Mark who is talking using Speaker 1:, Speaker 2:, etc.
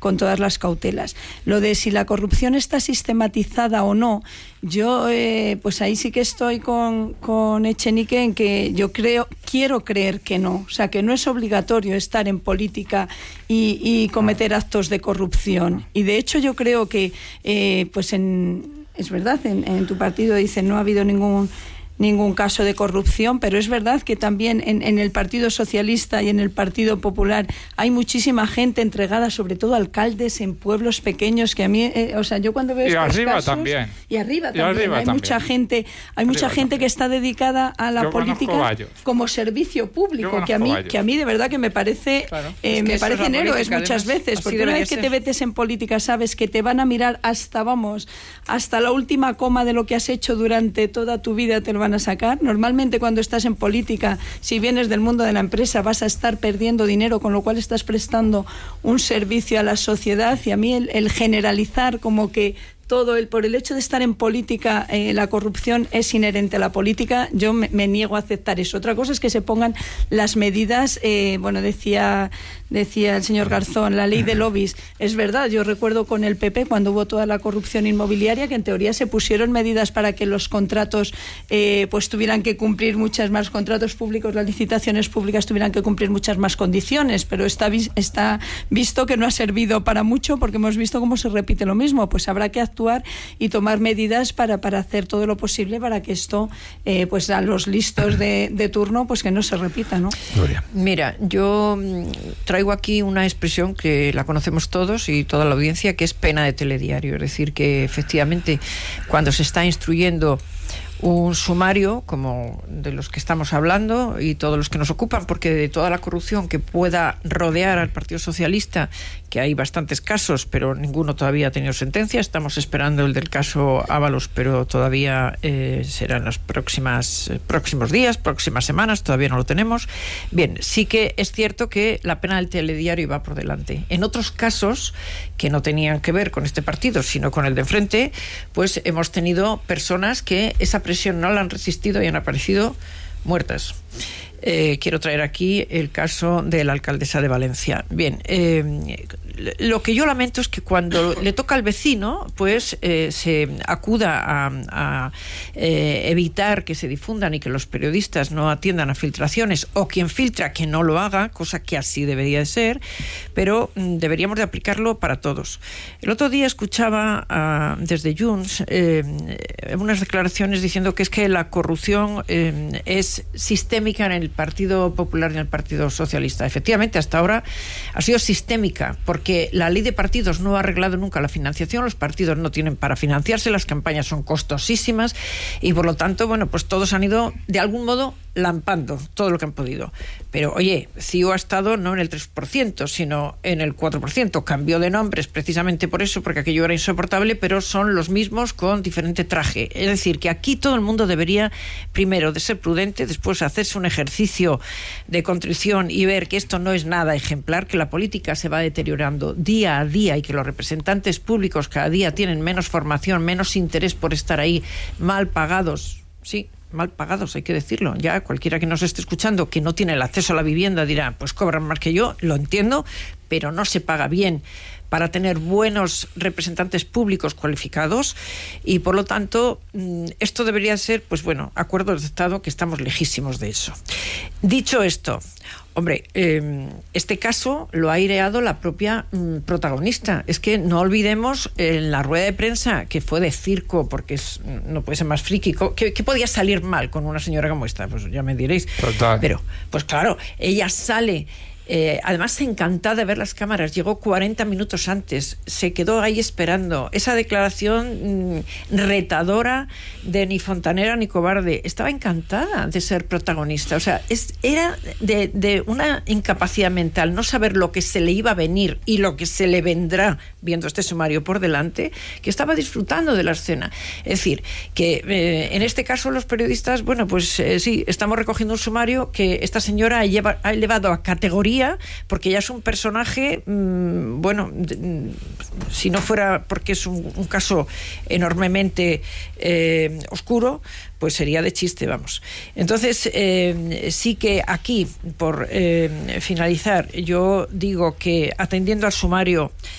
Speaker 1: todas las cautelas. Lo de si la corrupción está sistematizada o no, yo pues ahí sí que estoy con Echenique en que yo quiero creer que no, o sea, que no es obligatorio estar en política y cometer actos de corrupción. Y de hecho yo creo que pues es verdad, en tu partido dicen no ha habido ningún caso de corrupción, pero es verdad que también en el Partido Socialista y en el Partido Popular hay muchísima gente entregada, sobre todo alcaldes en pueblos pequeños, que a mí, o sea, yo cuando veo estos
Speaker 2: arriba
Speaker 1: casos...
Speaker 2: También.
Speaker 1: Y arriba también. Hay mucha gente que está dedicada a la política como servicio público, que a mí de verdad que me parece, claro, me parecen héroes muchas veces, porque una vez que te metes en política sabes que te van a mirar hasta la última coma de lo que has hecho durante toda tu vida, te lo van a sacar. Normalmente cuando estás en política, si vienes del mundo de la empresa, vas a estar perdiendo dinero, con lo cual estás prestando un servicio a la sociedad, y a mí el generalizar como que por el hecho de estar en política, la corrupción es inherente a la política, yo me niego a aceptar eso. Otra cosa es que se pongan las medidas, decía el señor Garzón, la ley de lobbies. Es verdad, yo recuerdo con el PP, cuando hubo toda la corrupción inmobiliaria, que en teoría se pusieron medidas para que los contratos pues tuvieran que cumplir muchas más, contratos públicos, las licitaciones públicas tuvieran que cumplir muchas más condiciones, pero está visto que no ha servido para mucho, porque hemos visto cómo se repite lo mismo. Pues habrá que actuar y tomar medidas para hacer todo lo posible para que esto, pues a los listos de turno, pues que no se repita, ¿no?
Speaker 3: Gloria. Mira, yo traigo aquí una expresión que la conocemos todos y toda la audiencia, que es pena de telediario. Es decir, que efectivamente cuando se está instruyendo un sumario como de los que estamos hablando y todos los que nos ocupan, porque de toda la corrupción que pueda rodear al Partido Socialista, que hay bastantes casos, pero ninguno todavía ha tenido sentencia. Estamos esperando el del caso Ábalos, pero todavía será en los próximos días, próximas semanas, todavía no lo tenemos. Bien, sí que es cierto que la pena del telediario va por delante. En otros casos que no tenían que ver con este partido, sino con el de enfrente, pues hemos tenido personas que esa presión no la han resistido y han aparecido muertas. Quiero traer aquí el caso de la alcaldesa de Valencia. Bien, lo que yo lamento es que cuando le toca al vecino, pues se acuda a evitar que se difundan y que los periodistas no atiendan a filtraciones, o quien filtra que no lo haga, cosa que así debería de ser, pero deberíamos de aplicarlo para todos. El otro día escuchaba desde Junts unas declaraciones diciendo que es que la corrupción es sistémica en el Partido Popular y en el Partido Socialista. Efectivamente, hasta ahora ha sido sistémica, porque la ley de partidos no ha arreglado nunca la financiación, los partidos no tienen para financiarse, las campañas son costosísimas y por lo tanto, bueno, pues todos han ido de algún modo lampando todo lo que han podido. Pero oye, CiU ha estado no en el 3%, sino en el 4%. Cambió de nombres precisamente por eso, porque aquello era insoportable, pero son los mismos con diferente traje. Es decir, que aquí todo el mundo debería, primero, de ser prudente, después hacerse un ejercicio de contrición y ver que esto no es nada ejemplar, que la política se va deteriorando día a día y que los representantes públicos cada día tienen menos formación, menos interés por estar ahí, mal pagados, sí, mal pagados, hay que decirlo. Ya cualquiera que nos esté escuchando que no tiene el acceso a la vivienda dirá, pues cobran más que yo, lo entiendo, pero no se paga bien para tener buenos representantes públicos cualificados y por lo tanto esto debería ser, pues bueno, acuerdos de Estado, que estamos lejísimos de eso. Dicho esto, hombre, este caso lo ha aireado la propia protagonista. Es que no olvidemos en la rueda de prensa, que fue de circo, porque no puede ser más friki, ¿qué podía salir mal con una señora como esta? Pues ya me diréis.
Speaker 2: Total.
Speaker 3: Pero, pues claro, ella sale... además encantada de ver las cámaras, llegó 40 minutos antes, se quedó ahí esperando. Esa declaración retadora de ni fontanera ni cobarde, estaba encantada de ser protagonista. O sea, era de una incapacidad mental, no saber lo que se le iba a venir y lo que se le vendrá viendo este sumario por delante, que estaba disfrutando de la escena. Es decir, que en este caso los periodistas, bueno, pues sí, estamos recogiendo un sumario que esta señora ha elevado a categoría, porque ya es un personaje, bueno, si no fuera porque es un caso enormemente oscuro, pues sería de chiste, vamos. Entonces, sí que aquí, por finalizar, yo digo que atendiendo al sumario